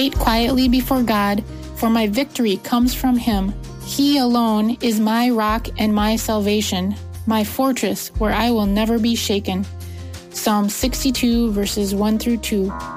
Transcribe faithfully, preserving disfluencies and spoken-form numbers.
wait quietly before God, for my victory comes from Him. He alone is my rock and my salvation, my fortress where I will never be shaken. Psalm sixty-two, verses one through two.